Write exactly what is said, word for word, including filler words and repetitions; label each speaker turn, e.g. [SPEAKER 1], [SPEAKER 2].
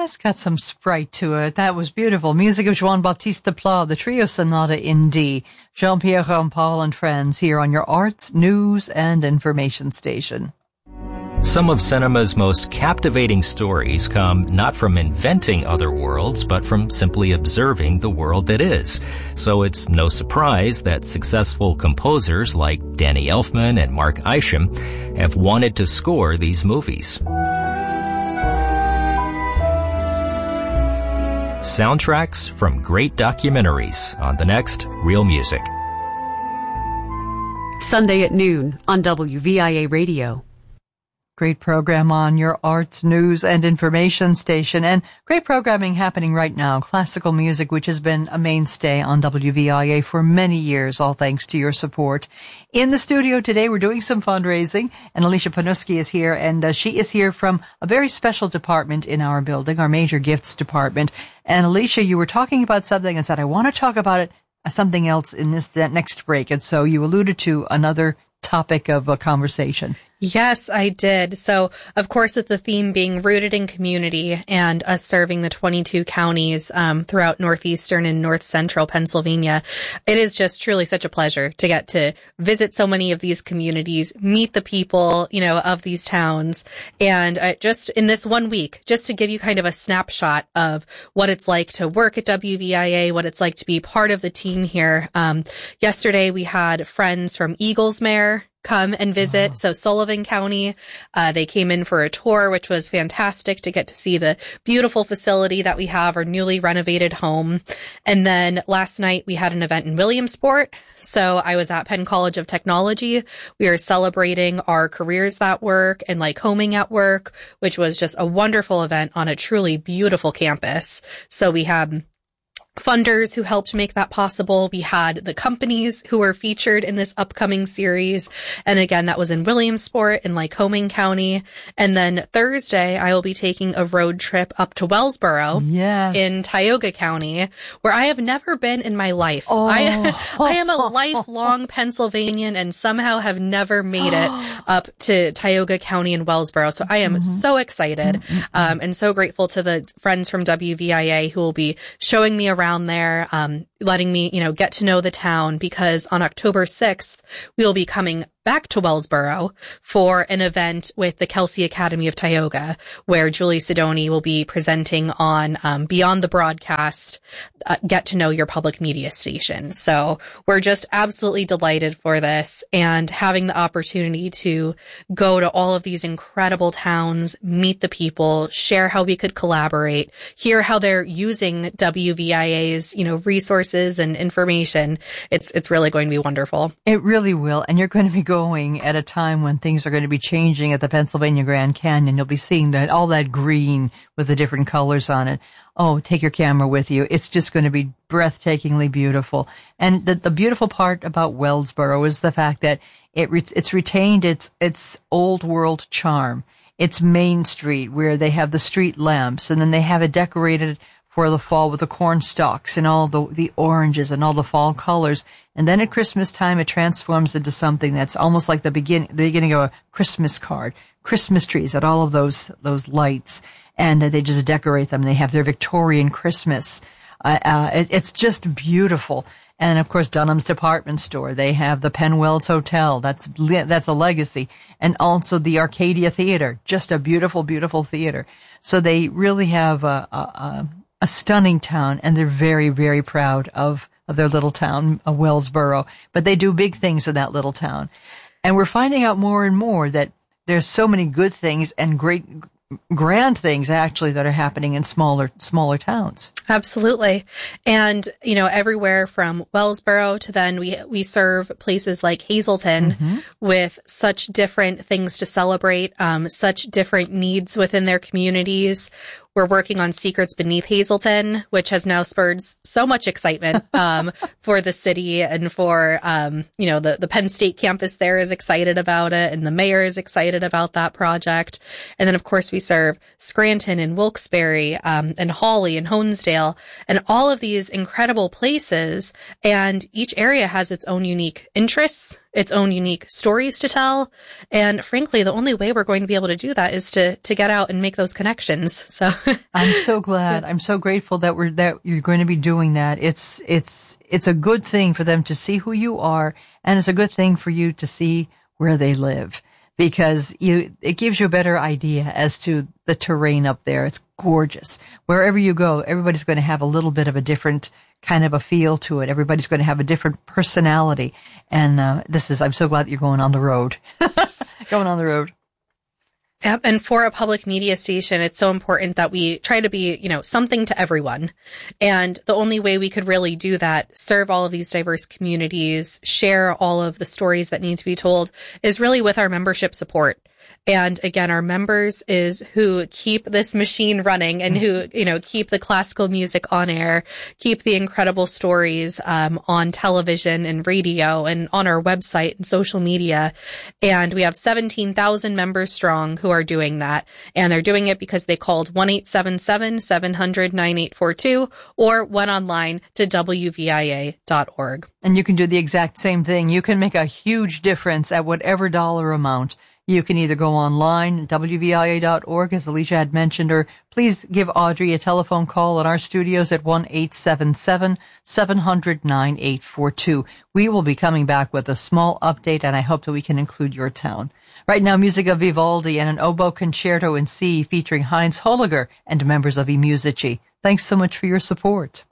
[SPEAKER 1] That's got some sprite to it. That was beautiful. Music of Jean-Baptiste Desplat, the Trio Sonata in D. Jean-Pierre Rampal and friends here on your arts, news, and information station.
[SPEAKER 2] Some of cinema's most captivating stories come not from inventing other worlds, but from simply observing the world that is. So it's no surprise that successful composers like Danny Elfman and Mark Isham have wanted to score these movies. Soundtracks from great documentaries on the next Real Music.
[SPEAKER 3] Sunday at noon on W V I A Radio.
[SPEAKER 1] Great program on your arts, news, and information station, and great programming happening right now. Classical music, which has been a mainstay on W V I A for many years, all thanks to your support. In the studio today, we're doing some fundraising, and Alicia Panuski is here, and uh, she is here from a very special department in our building, our major gifts department. And Alicia, you were talking about something and said, I want to talk about it, uh, something else in this that next break, and so you alluded to another topic of a conversation.
[SPEAKER 4] Yes, I did. So, of course, with the theme being rooted in community and us serving the twenty-two counties um, throughout northeastern and north central Pennsylvania, it is just truly such a pleasure to get to visit so many of these communities, meet the people, you know, of these towns. And uh, just in this one week, just to give you kind of a snapshot of what it's like to work at W V I A, what it's like to be part of the team here. Um, yesterday, we had friends from Eaglesmere come and visit. Wow. So Sullivan County, uh, they came in for a tour, which was fantastic to get to see the beautiful facility that we have, our newly renovated home. And then last night we had an event in Williamsport. So I was at Penn College of Technology. We are celebrating our careers that work and Lycoming at work, which was just a wonderful event on a truly beautiful campus. So we had funders who helped make that possible. We had the companies who were featured in this upcoming series. And again, that was in Williamsport in Lycoming County. And then Thursday, I will be taking a road trip up to Wellsboro
[SPEAKER 1] yes.
[SPEAKER 4] in Tioga County, where I have never been in my life.
[SPEAKER 1] Oh.
[SPEAKER 4] I, I am a lifelong Pennsylvanian and somehow have never made it up to Tioga County and Wellsboro. So I am mm-hmm. so excited mm-hmm. um, and so grateful to the friends from W V I A who will be showing me around around there, um, letting me, you know, get to know the town, because on October sixth, we will be coming back to Wellsboro for an event with the Kelsey Academy of Tioga, where Julie Sidoni will be presenting on um, Beyond the Broadcast, uh, Get to Know Your Public Media Station. So we're just absolutely delighted for this, and having the opportunity to go to all of these incredible towns, meet the people, share how we could collaborate, hear how they're using W V I A's, you know, resources and information. It's, it's really going to be wonderful.
[SPEAKER 1] It really will. And you're going to be going at a time when things are going to be changing at the Pennsylvania Grand Canyon. You'll be seeing that, all that green with the different colors on it. Oh, take your camera with you. It's just going to be breathtakingly beautiful. And the, the beautiful part about Wellsboro is the fact that it it's retained its, its old world charm. It's Main Street, where they have the street lamps, and then they have it decorated for the fall with the corn stalks and all the, the oranges and all the fall colors. And then at Christmas time, it transforms into something that's almost like the begin, the beginning of a Christmas card. Christmas trees at all of those, those lights. And uh, they just decorate them. They have their Victorian Christmas. Uh, uh, it, it's just beautiful. And of course, Dunham's Department Store. They have the Penwells Hotel. That's, that's a legacy. And also the Arcadia Theater. Just a beautiful, beautiful theater. So they really have a, a, a a stunning town, and they're very, very proud of, of their little town, uh, Wellsboro. But they do big things in that little town. And we're finding out more and more that there's so many good things and great, grand things actually that are happening in smaller, smaller towns.
[SPEAKER 4] Absolutely. And, you know, everywhere from Wellsboro to then we, we serve places like Hazleton mm-hmm. with such different things to celebrate, um, such different needs within their communities. We're working on Secrets Beneath Hazleton, which has now spurred so much excitement um, for the city and for, um, you know, the, the Penn State campus there is excited about it, and the mayor is excited about that project. And then, of course, we serve Scranton and Wilkes-Barre um, and Hawley and Honesdale and all of these incredible places. And each area has its own unique interests its own unique stories to tell. And frankly, the only way we're going to be able to do that is to, to get out and make those connections. So
[SPEAKER 1] I'm so glad. I'm so grateful that we're, that you're going to be doing that. It's, it's, it's a good thing for them to see who you are, and it's a good thing for you to see where they live, because you, it gives you a better idea as to the terrain up there. It's gorgeous. Wherever you go, everybody's going to have a little bit of a different kind of a feel to it. Everybody's going to have a different personality. And, uh, this is, I'm so glad that you're going on the road. Going on the road.
[SPEAKER 4] Yep. And for a public media station, it's so important that we try to be, you know, something to everyone. And the only way we could really do that, serve all of these diverse communities, share all of the stories that need to be told, is really with our membership support. And again, our members is who keep this machine running and who, you know, keep the classical music on air, keep the incredible stories um, on television and radio and on our website and social media. And we have seventeen thousand members strong who are doing that. And they're doing it because they called one eight seven seven, seven hundred, nine eight four two or went online to W V I A dot org.
[SPEAKER 1] And you can do the exact same thing. You can make a huge difference at whatever dollar amount. You can either go online, W V I A dot org, as Alicia had mentioned, or please give Audrey a telephone call at our studios at one eight seven seven, seven hundred, nine eight four two. We will be coming back with a small update, and I hope that we can include your town. Right now, music of Vivaldi and an oboe concerto in C featuring Heinz Holliger and members of eMusici. Thanks so much for your support.